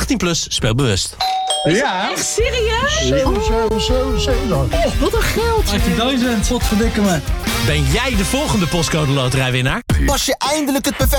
18 plus, speel bewust. Ja. Echt serieus? 7. Oh, wat een geld. 18.000, wat verdikken me. Ben jij de volgende postcode loterijwinnaar? Pas je eindelijk het perfecte